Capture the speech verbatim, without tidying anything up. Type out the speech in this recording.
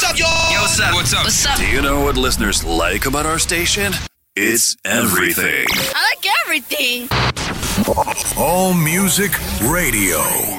up, y'all? Yo, what's up? What's up? What's up? Do you know what listeners like about our station? It's everything. I like everything. All Music Radio.